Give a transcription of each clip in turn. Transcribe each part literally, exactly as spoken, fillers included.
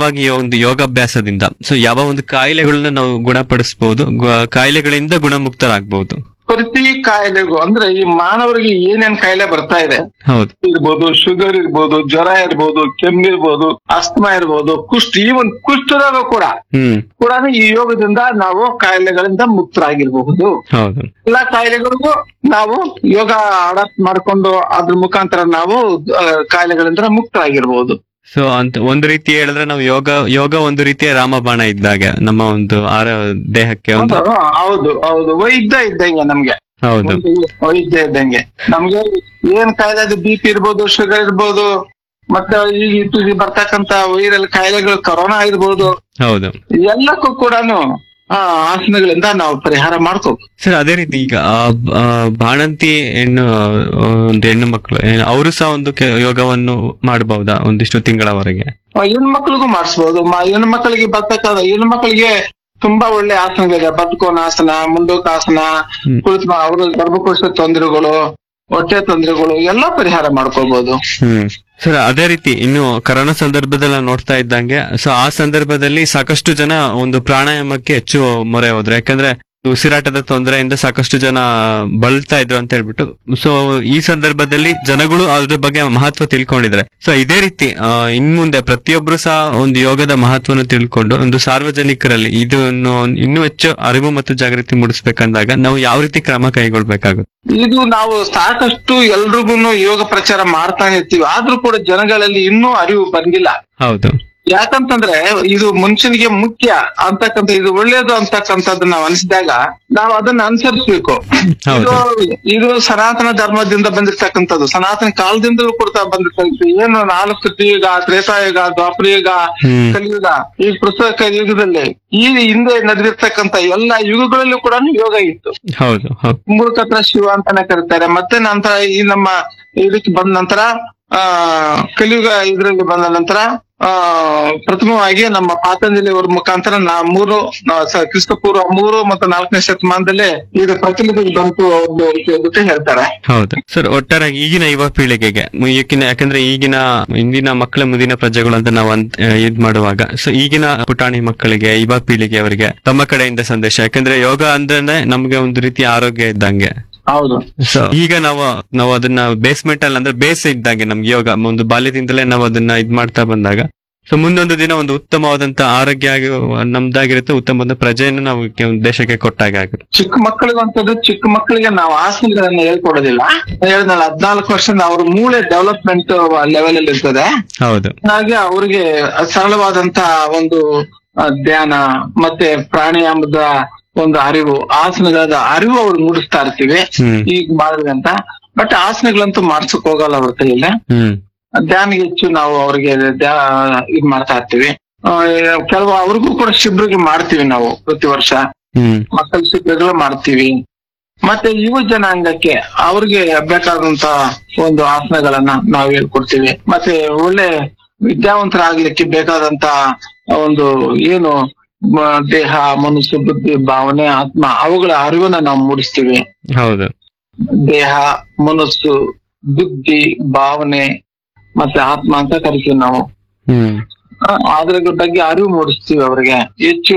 ಮುಖ್ಯವಾಗಿ ಒಂದು ಯೋಗಾಭ್ಯಾಸದಿಂದ ಸೊ ಯಾವ ಒಂದು ಕಾಯಿಲೆಗಳನ್ನ ನಾವು ಗುಣಪಡಿಸಬಹುದು, ಕಾಯಿಲೆಗಳಿಂದ ಗುಣಮುಕ್ತರಾಗಬಹುದು. ಪ್ರತಿ ಕಾಯಿಲೆಗೂ ಅಂದ್ರೆ ಈ ಮಾನವರಿಗೆ ಏನೇನ್ ಕಾಯಿಲೆ ಬರ್ತಾ ಇದೆ, ಹೌದು, ಇರ್ಬೋದು, ಶುಗರ್ ಇರ್ಬೋದು, ಜ್ವರ ಇರ್ಬೋದು, ಕೆಮ್ಮು ಇರ್ಬೋದು, ಅಸ್ತಮಾ ಇರ್ಬೋದು, ಕುಷ್ಠ, ಈ ಒಂದು ಕುಷ್ಠರೋಗ ಕೂಡ ಹ್ಮ್ ಕೂಡ ಈ ಯೋಗದಿಂದ ನಾವು ಕಾಯಿಲೆಗಳಿಂದ ಮುಕ್ತರಾಗಿರ್ಬಹುದು. ಹೌದು, ಎಲ್ಲಾ ಕಾಯಿಲೆಗಳಿಗೂ ನಾವು ಯೋಗ ಅಡಾಪ್ಟ್ ಮಾಡ್ಕೊಂಡು ಅದ್ರ ಮುಖಾಂತರ ನಾವು ಕಾಯಿಲೆಗಳಿಂದ ಮುಕ್ತರಾಗಿರ್ಬಹುದು. ಸೊ ಅಂತ ಒಂದು ರೀತಿ ಹೇಳಿದ್ರೆ ನಾವು ಯೋಗ ಯೋಗ ಒಂದು ರೀತಿಯ ರಾಮಬಾಣ ಇದ್ದಾಗೆ ನಮ್ಮ ಒಂದು ಆರ ದೇಹಕ್ಕೆ ಒಂದು. ಹೌದು ಹೌದು ವೈದ್ಯ ಇದ್ದಂಗೆ ನಮ್ಗೆ. ಹೌದು, ವೈದ್ಯ ಇದ್ದಂಗೆ ನಮ್ಗೆ ಏನ್ ಕಾಯಿಲೆ, ಅದು ಬಿ ಪಿ ಇರ್ಬೋದು, ಶುಗರ್ ಇರ್ಬೋದು, ಮತ್ತೆ ಈಗ ಬರ್ತಕ್ಕಂತ ವೈರಲ್ ಕಾಯಿಲೆಗಳು, ಕೊರೋನಾ ಇರ್ಬೋದು, ಹೌದು, ಎಲ್ಲಕ್ಕೂ ಕೂಡ ಆಸನಗಳಿಂದ ನಾವು ಪರಿಹಾರ ಮಾಡ್ಕೋಬಹುದು. ಸರ್ ಅದೇ ರೀತಿ ಈಗ ಬಾಣಂತಿ ಹೆಣ್ಣು ಒಂದು ಹೆಣ್ಣು ಮಕ್ಕಳು ಅವರು ಸಹ ಒಂದು ಯೋಗವನ್ನು ಮಾಡಬಹುದಾ ಒಂದಿಷ್ಟು ತಿಂಗಳವರೆಗೆ? ಹೆಣ್ಣು ಮಕ್ಳಿಗೂ ಮಾಡಿಸ್ಬೋದು. ಹೆಣ್ಣು ಮಕ್ಕಳಿಗೆ ಬರ್ತಕ್ಕ ಹೆಣ್ಣು ಮಕ್ಕಳಿಗೆ ತುಂಬಾ ಒಳ್ಳೆ ಆಸನಗಳಿದೆ. ಬದ್ಕೋನಾಸನ, ಮುಂಡೋಕಾಸನ, ಕುಳಿತ ಅವರು ಗರ್ಭಕೋಶ ತೊಂದರೆಗಳು, ಹೊಟ್ಟೆ ತೊಂದರೆಗಳು ಎಲ್ಲ ಪರಿಹಾರ ಮಾಡ್ಕೋಬಹುದು. ಹ್ಮ್ ಸರ್ ಅದೇ ರೀತಿ ಇನ್ನು ಕರೋನಾ ಸಂದರ್ಭದಲ್ಲಿ ನೋಡ್ತಾ ಇದ್ದಂಗೆ ಸೊ ಆ ಸಂದರ್ಭದಲ್ಲಿ ಸಾಕಷ್ಟು ಜನ ಒಂದು ಪ್ರಾಣಾಯಾಮಕ್ಕೆ ಹೆಚ್ಚು ಮೊರೆ ಹೋದ್ರು. ಯಾಕಂದ್ರೆ ಉಸಿರಾಟದ ತೊಂದರೆಯಿಂದ ಸಾಕಷ್ಟು ಜನ ಬಳಲ್ತಾ ಇದ್ರು ಅಂತ ಹೇಳ್ಬಿಟ್ಟು. ಸೊ ಈ ಸಂದರ್ಭದಲ್ಲಿ ಜನಗಳು ಅದ್ರ ಬಗ್ಗೆ ಮಹತ್ವ ತಿಳ್ಕೊಂಡಿದ್ರೆ ಸೊ ಇದೇ ರೀತಿ ಇನ್ ಮುಂದೆ ಪ್ರತಿಯೊಬ್ರು ಸಹ ಒಂದು ಯೋಗದ ಮಹತ್ವನ ತಿಳ್ಕೊಂಡು ಒಂದು ಸಾರ್ವಜನಿಕರಲ್ಲಿ ಇದನ್ನು ಇನ್ನೂ ಹೆಚ್ಚು ಅರಿವು ಮತ್ತು ಜಾಗೃತಿ ಮೂಡಿಸ್ಬೇಕಂದಾಗ ನಾವು ಯಾವ ರೀತಿ ಕ್ರಮ ಕೈಗೊಳ್ಬೇಕಾಗುತ್ತೆ? ಇದು ನಾವು ಸಾಕಷ್ಟು ಎಲ್ರಿಗೂ ಯೋಗ ಪ್ರಚಾರ ಮಾಡ್ತಾನೆ ಇರ್ತೀವಿ, ಆದ್ರೂ ಕೂಡ ಜನಗಳಲ್ಲಿ ಇನ್ನೂ ಅರಿವು ಬಂದಿಲ್ಲ. ಹೌದು, ಯಾಕಂತಂದ್ರೆ ಇದು ಮನುಷ್ಯನಿಗೆ ಮುಖ್ಯ ಅಂತಕ್ಕಂಥ, ಇದು ಒಳ್ಳೇದು ಅಂತಕ್ಕಂಥದ್ದು ನಾವು ಅನಿಸಿದಾಗ ನಾವು ಅದನ್ನ ಅನುಸರಿಸಬೇಕು. ಇದು ಇದು ಸನಾತನ ಧರ್ಮದಿಂದ ಬಂದಿರ್ತಕ್ಕಂಥದ್ದು, ಸನಾತನ ಕಾಲದಿಂದಲೂ ಕೊಡ್ತಾ ಬಂದಿರ್ತಕ್ಕಂಥ ಏನು ನಾಲ್ಕು ಯುಗ, ತ್ರೇತಾಯುಗ, ದ್ವಾಪರಯುಗ, ಕಲಿಯುಗ, ಈ ಪುಸ್ತಕ ಯುಗದಲ್ಲಿ ಈ ಹಿಂದೆ ನಡೆದಿರ್ತಕ್ಕಂಥ ಎಲ್ಲಾ ಯುಗಗಳಲ್ಲೂ ಕೂಡ ಯೋಗ ಇತ್ತು. ಹೌದು, ಮೂರ್ಖತ್ರ ಶಿವ ಅಂತಾನೆ ಕರೀತಾರೆ. ಮತ್ತೆ ನಂತರ ಈ ನಮ್ಮ ಇದಕ್ಕೆ ಬಂದ ನಂತರ ಆ ಕಲಿಯುಗ ಇದರಲ್ಲಿ ಬಂದ ನಂತರ ಆ ಪ್ರಥಮವಾಗಿ ನಮ್ಮ ಪಾತಂಜಲಿಯವರ ಮುಖಾಂತರ ನಾ ಮೂರು ಕ್ರಿಸ್ತಪೂರ್ವ ಮೂರು ಮತ್ತು ನಾಲ್ಕನೇ ಶತಮಾನದಲ್ಲೇ ಇದು ಪ್ರಚಲಿತಕ್ಕೆ ಬಂತು ಅಂತ ಹೇಳ್ತಾರೆ. ಹೌದು ಸರ್, ಒಟ್ಟಾರೆ ಈಗಿನ ಯುವ ಪೀಳಿಗೆಗೆ ಈಗಿನ ಯಾಕಂದ್ರೆ ಈಗಿನ ಇಂದಿನ ಮಕ್ಕಳ ಮುಂದಿನ ಪ್ರಜೆಗಳು ಅಂತ ನಾವು ಇದ್ ಮಾಡುವಾಗ ಸೊ ಈಗಿನ ಪುಟಾಣಿ ಮಕ್ಕಳಿಗೆ, ಯುವ ಪೀಳಿಗೆ ಅವರಿಗೆ ತಮ್ಮ ಕಡೆಯಿಂದ ಸಂದೇಶ, ಯಾಕಂದ್ರೆ ಯೋಗ ಅಂದ್ರೆ ನಮ್ಗೆ ಒಂದು ರೀತಿ ಆರೋಗ್ಯ ಇದ್ದಂಗೆ. ಹೌದು, ಸೊ ಈಗ ನಾವು ನಾವು ಅದನ್ನ ಬೇಸ್ಮೆಂಟ್ ಅಲ್ಲಿ ಅಂದ್ರೆ ಬೇಸ್ ಇದ್ದಂಗೆ ನಮ್ಗೆ ಯೋಗ ಒಂದು ಬಾಲ್ಯದಿಂದಲೇ ನಾವು ಅದನ್ನ ಇದ್ ಮಾಡ್ತಾ ಬಂದಾಗ ಸೊ ಮುಂದೊಂದು ದಿನ ಒಂದು ಉತ್ತಮವಾದಂತ ಆರೋಗ್ಯ ಆಗಿ ನಮ್ದಾಗಿರುತ್ತೆ, ಉತ್ತಮವಾದ ಪ್ರಜೆಯನ್ನು ನಾವು ದೇಶಕ್ಕೆ ಕೊಟ್ಟಾಗ ಆಗುತ್ತೆ. ಚಿಕ್ಕ ಮಕ್ಕಳಿಗಂತದ್ದು ಚಿಕ್ಕ ಮಕ್ಕಳಿಗೆ ನಾವು ಆಸನಗಳನ್ನ ಹೇಳ್ಕೊಡೋದಿಲ್ಲ. ಹೇಳಿದ್ನಲ್ಲ, ಹದ್ನಾಲ್ಕು ವರ್ಷ ಅವ್ರ ಮೂಳೆ ಡೆವಲಪ್ಮೆಂಟ್ ಲೆವೆಲ್ ಅಲ್ಲಿ ಇರ್ತದೆ. ಹೌದು, ಹಾಗೆ ಅವ್ರಿಗೆ ಸರಳವಾದಂತ ಒಂದು ಧ್ಯಾನ ಮತ್ತೆ ಪ್ರಾಣಾಯಾಮದ ಒಂದು ಅರಿವು, ಆಸನಗಳ ಅರಿವು ಅವ್ರು ಮೂಡಿಸ್ತಾ ಇರ್ತೀವಿ ಈಗ ಮಾಡಿದ್ರಂತ. ಬಟ್ ಆಸನಗಳಂತೂ ಮಾಡ್ಸಕ್ ಹೋಗಲ್ಲ ಅವ್ರ ಕೈಯಲ್ಲಿ. ಧ್ಯಾನಿಗೆ ಹೆಚ್ಚು ನಾವು ಅವ್ರಿಗೆ ಇದ್ ಮಾಡ್ತಾ ಇರ್ತೀವಿ. ಕೆಲವು ಅವ್ರಿಗೂ ಕೂಡ ಶಿಬಿರಗಳು ಮಾಡ್ತೀವಿ ನಾವು ಪ್ರತಿ ವರ್ಷ, ಮಕ್ಕಳ ಶಿಬಿರಗಳು ಮಾಡ್ತೀವಿ. ಮತ್ತೆ ಯುವ ಜನಾಂಗಕ್ಕೆ ಅವ್ರಿಗೆ ಬೇಕಾದಂತ ಒಂದು ಆಸನಗಳನ್ನ ನಾವು ಹೇಳ್ಕೊಡ್ತೀವಿ. ಮತ್ತೆ ಒಳ್ಳೆ ವಿದ್ಯಾವಂತರಾಗ್ಲಿಕ್ಕೆ ಬೇಕಾದಂತ ಒಂದು ಏನು ದೇಹ, ಮನಸ್ಸು, ಬುದ್ಧಿ, ಭಾವನೆ, ಆತ್ಮ ಅವುಗಳ ಅರಿವನ್ನ ನಾವು ಮೂಡಿಸ್ತೀವಿ. ಹೌದು, ದೇಹ, ಮನಸ್ಸು, ಬುದ್ಧಿ, ಭಾವನೆ ಮತ್ತೆ ಆತ್ಮ ಅಂತ ಕರಿತೀವಿ ನಾವು. ಅದ್ರ ಬಗ್ಗೆ ಅರಿವು ಮೂಡಿಸ್ತೀವಿ ಅವ್ರಿಗೆ. ಹೆಚ್ಚು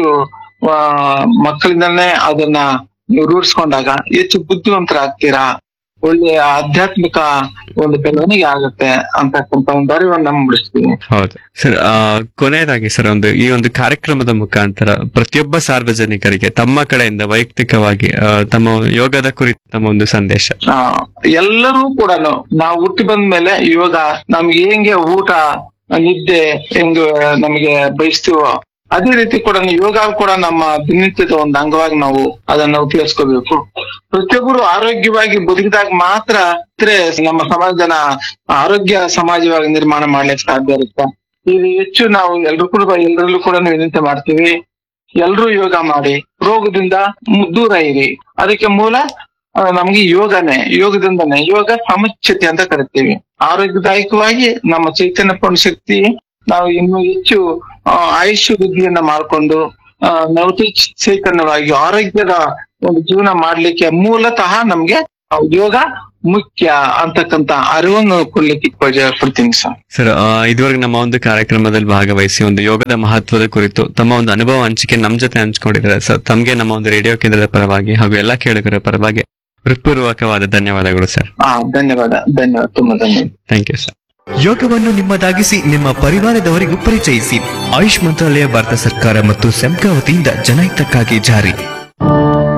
ಮಕ್ಕಳಿಂದನೇ ಅದನ್ನ ನೀವು ರೂಢಿಸ್ಕೊಂಡಾಗ ಹೆಚ್ಚು ಬುದ್ಧಿವಂತರಾಗ್ತೀರಾ, ಒಳ್ಳೆಯ ಆಧ್ಯಾತ್ಮಿಕ ಒಂದು ಬೆಳವಣಿಗೆ ಆಗುತ್ತೆ ಅಂತಕ್ಕಂಥ ಒಂದು ಅರಿವನ್ನ ಮೂಡಿಸ್ತೀವಿ. ಹೌದು ಸರ್, ಕೊನೆಯದಾಗಿ ಸರ್ ಒಂದು ಈ ಒಂದು ಕಾರ್ಯಕ್ರಮದ ಮುಖಾಂತರ ಪ್ರತಿಯೊಬ್ಬ ಸಾರ್ವಜನಿಕರಿಗೆ ತಮ್ಮ ಕಡೆಯಿಂದ ವೈಯಕ್ತಿಕವಾಗಿ ತಮ್ಮ ಯೋಗದ ಕುರಿತು ತಮ್ಮ ಒಂದು ಸಂದೇಶ. ಎಲ್ಲರೂ ಕೂಡ ನಾವು ಹುಟ್ಟಿ ಬಂದ ಮೇಲೆ ಯೋಗ ನಮ್ಗೆ ಹೆಂಗೆ ಊಟ, ನಿದ್ದೆ ಹೆಂಗ ನಮಗೆ ಬಯಸ್ತೀವೋ ಅದೇ ರೀತಿ ಕೂಡ ಯೋಗ ಕೂಡ ನಮ್ಮ ದಿನನಿತ್ಯದ ಒಂದು ಅಂಗವಾಗಿ ನಾವು ಅದನ್ನ ಉಪಯೋಗಿಸ್ಕೋಬೇಕು. ಪ್ರತಿಯೊಬ್ಬರು ಆರೋಗ್ಯವಾಗಿ ಬದುಕಿದಾಗ ಮಾತ್ರ ನಮ್ಮ ಸಮಾಜನ ಆರೋಗ್ಯ ಸಮಾಜವಾಗಿ ನಿರ್ಮಾಣ ಮಾಡ್ಲಿಕ್ಕೆ ಸಾಧ್ಯ ಇರುತ್ತೆ. ಇದು ಹೆಚ್ಚು ನಾವು ಎಲ್ರು ಕೂಡ ಎಲ್ಲರಲ್ಲೂ ಕೂಡ ವಿನಂತಿ ಮಾಡ್ತೀವಿ, ಎಲ್ರೂ ಯೋಗ ಮಾಡಿ, ರೋಗದಿಂದ ದೂರ ಇರಿ. ಅದಕ್ಕೆ ಮೂಲ ನಮ್ಗೆ ಯೋಗನೇ, ಯೋಗದಿಂದನೇ. ಯೋಗ ಸಮಚ್ಛತೆ ಅಂತ ಕರಿತೀವಿ. ಆರೋಗ್ಯದಾಯಕವಾಗಿ ನಮ್ಮ ಚೈತನ್ಯ ಪೂರ್ಣ ಶಕ್ತಿ ನಾವು ಇನ್ನು ಹೆಚ್ಚು ಆಯುಷ್ಯ ವೃದ್ಧಿಯನ್ನ ಮಾಡ್ಕೊಂಡು ನವತಿ ಚೈತನ್ಯವಾಗಿ ಆರೋಗ್ಯದ ಒಂದು ಜೀವನ ಮಾಡ್ಲಿಕ್ಕೆ ಮೂಲತಃ ನಮ್ಗೆ ಯೋಗ ಮುಖ್ಯ ಅಂತಕ್ಕಂತ ಅರಿವನ್ನು ಕೊಡ್ಲಿಕ್ಕೆ ಇಚ್ಛೆ ಪಡ್ತೀನಿ ಸರ್. ಸರ್, ಆ, ಇದುವರೆಗೆ ನಮ್ಮ ಒಂದು ಕಾರ್ಯಕ್ರಮದಲ್ಲಿ ಭಾಗವಹಿಸಿ ಒಂದು ಯೋಗದ ಮಹತ್ವದ ಕುರಿತು ತಮ್ಮ ಒಂದು ಅನುಭವ ಹಂಚಿಕೆ ನಮ್ ಜೊತೆ ಹಂಚ್ಕೊಂಡಿದ್ದಾರೆ ಸರ್. ತಮ್ಗೆ ನಮ್ಮ ಒಂದು ರೇಡಿಯೋ ಕೇಂದ್ರದ ಪರವಾಗಿ ಹಾಗೂ ಎಲ್ಲಾ ಕೇಳುಗರ ಪರವಾಗಿ ಹೃತ್ಪೂರ್ವಕವಾದ ಧನ್ಯವಾದಗಳು ಸರ್. ಹಾ, ಧನ್ಯವಾದ ಧನ್ಯವಾದ ತುಂಬಾ ಧನ್ಯವಾದ. Thank you sir. ಯೋಗವನ್ನು ನಿಮ್ಮದಾಗಿಸಿ ನಿಮ್ಮ ಪರಿವಾರದವರಿಗೂ ಪರಿಚಯಿಸಿ. ಆಯುಷ್ ಮಂತ್ರಾಲಯ, ಭಾರತ ಸರ್ಕಾರ ಮತ್ತು ಸೆಮ್ಕಾ ವತಿಯಿಂದ ಜನಹಿತಕ್ಕಾಗಿ ಜಾರಿ.